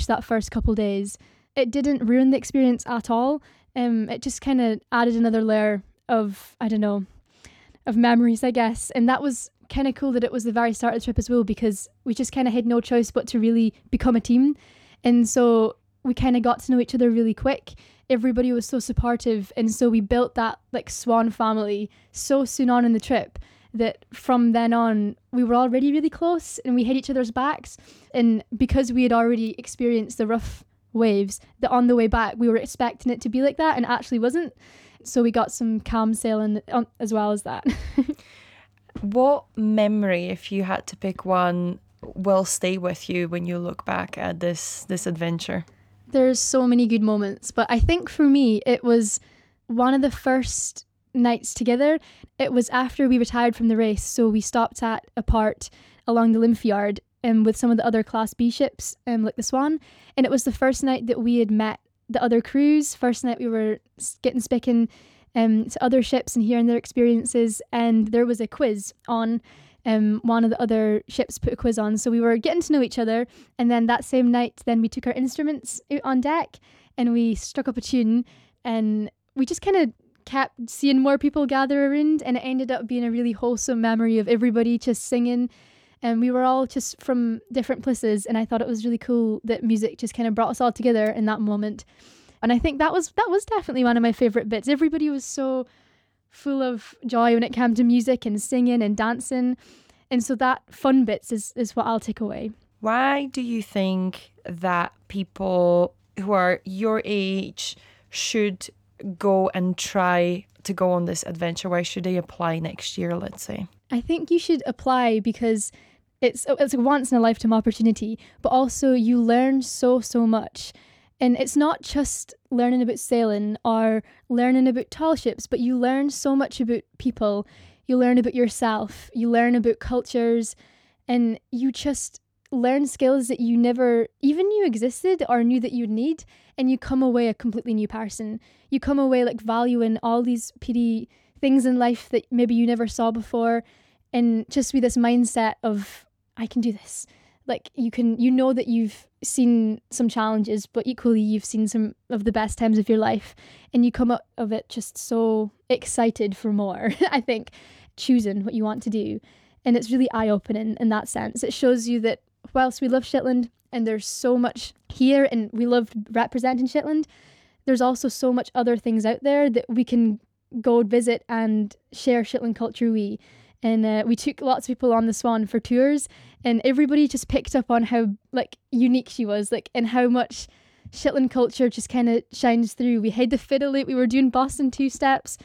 beach that first couple days, it didn't ruin the experience at all. It just kind of added another layer of, I don't know, of memories, I guess. And that was kind of cool that it was the very start of the trip as well, because we just kind of had no choice but to really become a team. And so we kind of got to know each other really quick. Everybody was so supportive. And so we built that like Swan family so soon on in the trip that from then on, we were already really close and we had each other's backs. And because we had already experienced the rough waves, that on the way back, we were expecting it to be like that and it actually wasn't. So we got some calm sailing as well as that. What memory, if you had to pick one, will stay with you when you look back at this adventure? There's so many good moments, but I think for me, it was one of the first nights together. It was after we retired from the race, so we stopped at a part along the Lymph Yard with some of the other Class B ships, like the Swan, and it was the first night that we had met the other crews. First night we were getting speaking to other ships and hearing their experiences, and there was a quiz on. One of the other ships put a quiz on, so we were getting to know each other. And then that same night, then we took our instruments out on deck and we struck up a tune, and we just kind of kept seeing more people gather around, and it ended up being a really wholesome memory of everybody just singing. And we were all just from different places, and I thought it was really cool that music just kind of brought us all together in that moment. And I think that was definitely one of my favourite bits. Everybody was so full of joy when it came to music and singing and dancing. And so that fun bits is what I'll take away. Why do you think that people who are your age should go and try to go on this adventure? Why should they apply next year, let's say? I think you should apply because it's a once in a lifetime opportunity, but also you learn so much. And it's not just learning about sailing or learning about tall ships, but you learn so much about people. You learn about yourself. You learn about cultures, and you just learn skills that you never even knew existed or knew that you'd need. And you come away a completely new person. You come away like valuing all these petty things in life that maybe you never saw before, and just with this mindset of, I can do this. Like you know that you've seen some challenges, but equally you've seen some of the best times of your life, and you come out of it just so excited for more. I think choosing what you want to do, and it's really eye-opening in that sense. It shows you that whilst we love Shetland and there's so much here and we love representing Shetland, there's also so much other things out there that we can go visit and share Shetland culture with. And we took lots of people on the Swan for tours, and everybody just picked up on how like unique she was, like, and how much Shetland culture just kind of shines through. We had the fiddle out, we were doing Boston two-steps.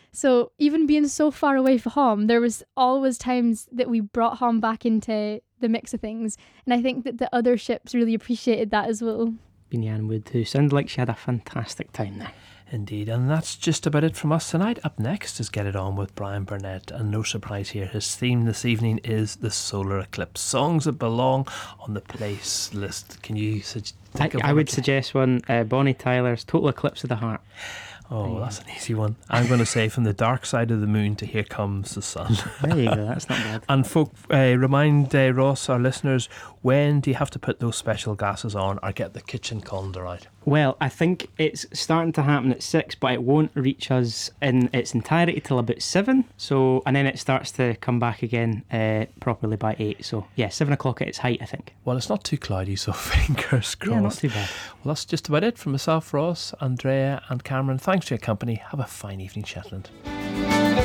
So even being so far away from home, there was always times that we brought home back into the mix of things. And I think that the other ships really appreciated that as well. Beanie Wood, who sounded like she had a fantastic time there. Indeed, and that's just about it from us tonight. Up next is Get It On with Brian Burnett, and no surprise here, his theme this evening is the solar eclipse. Songs that belong on the place list. Can you think of I would suggest one, Bonnie Tyler's Total Eclipse of the Heart. Oh, that's an easy one. I'm going to say From the Dark Side of the Moon to Here Comes the Sun. There you go, that's not bad. And folk, remind Ross, our listeners, when do you have to put those special glasses on or get the kitchen colander out? Well, I think it's starting to happen at 6, but it won't reach us in its entirety till about 7. So, and then it starts to come back again properly by 8. So, yeah, 7 o'clock at its height, I think. Well, it's not too cloudy, so fingers crossed. Yeah, not too bad. Well, that's just about it from myself, Ross, Andrea and Cameron. Thanks for your company. Have a fine evening, Shetland.